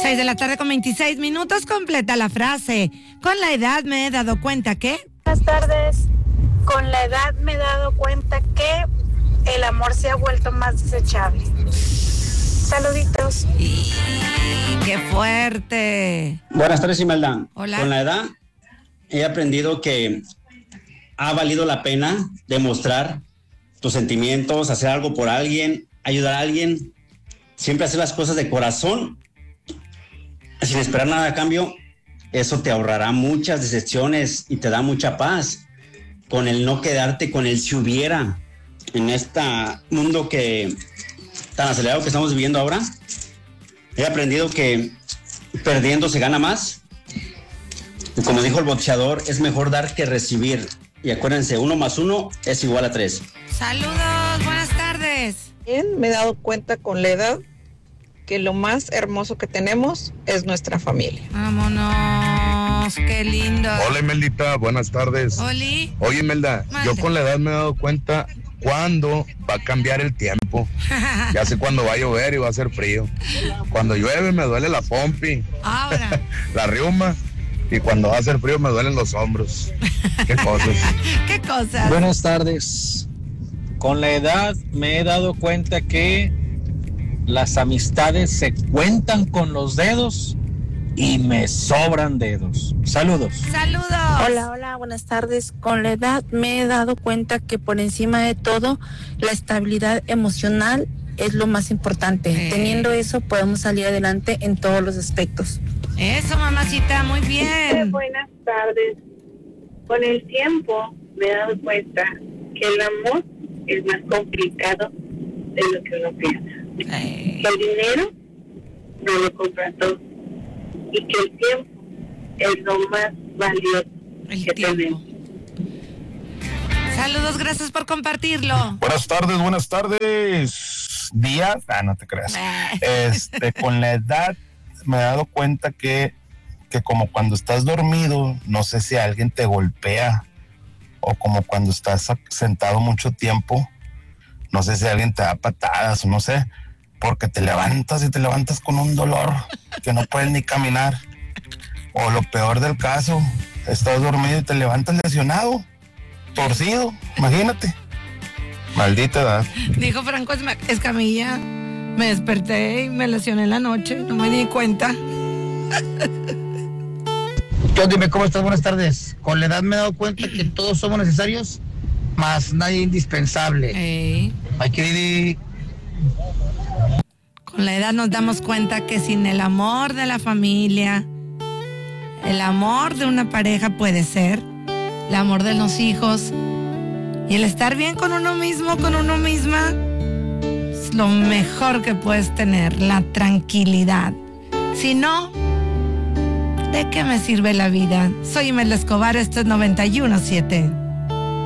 6:26 completa la frase. Con la edad me he dado cuenta que... Buenas tardes. Con la edad me he dado cuenta que el amor se ha vuelto más desechable. Saluditos. ¡Y qué fuerte! Buenas tardes, Imelda. Hola. Con la edad he aprendido que ha valido la pena demostrar tus sentimientos, hacer algo por alguien, ayudar a alguien, siempre hacer las cosas de corazón, sin esperar nada a cambio. Eso te ahorrará muchas decepciones y te da mucha paz. Con el no quedarte con el si hubiera en este mundo que tan acelerado que estamos viviendo ahora, he aprendido que perdiendo se gana más. Y como dijo el boxeador, es mejor dar que recibir. Y acuérdense, 1 más 1 es igual a 3. Saludos, buenas tardes. Bien, me he dado cuenta con la edad que lo más hermoso que tenemos es nuestra familia. Vámonos, qué lindo. Hola, Imeldita, buenas tardes. Oli. Oye, Imelda, Mande. yo con la edad me he dado cuenta cuándo va a cambiar el tiempo. Ya sé cuándo va a llover y va a hacer frío. Cuando llueve me duele la pompi, Ahora. la riuma, y cuando va a hacer frío me duelen los hombros. Qué cosas. ¿Qué cosas? Buenas tardes. Con la edad me he dado cuenta que las amistades se cuentan con los dedos y me sobran dedos. Saludos. Saludos. Hola, buenas tardes. Con la edad me he dado cuenta que por encima de todo, la estabilidad emocional es lo más importante. Teniendo eso, podemos salir adelante en todos los aspectos. Eso, mamacita, muy bien. Buenas tardes. Con el tiempo me he dado cuenta que el amor es más complicado de lo que uno piensa. Que el dinero no lo compra todo y que el tiempo es lo más valioso que tenemos. Saludos, gracias por compartirlo. Buenas tardes. Días. No te creas. Con la edad me he dado cuenta que como cuando estás dormido, no sé si alguien te golpea, o como cuando estás sentado mucho tiempo, no sé si alguien te da patadas o no sé, porque te levantas con un dolor que no puedes ni caminar. O lo peor del caso, estás dormido y te levantas lesionado, torcido, imagínate. Maldita edad. Dijo Franco Escamilla, me desperté y me lesioné en la noche, no me di cuenta. Dime, ¿cómo estás? Buenas tardes. Con la edad me he dado cuenta que todos somos necesarios, más nadie indispensable. Hay que vivir. Con la edad nos damos cuenta que sin el amor de la familia, el amor de una pareja puede ser, el amor de los hijos y el estar bien con uno mismo, con uno misma, es lo mejor que puedes tener, la tranquilidad. Si no, ¿de qué me sirve la vida? Soy Imelda Escobar, esto es 91.7.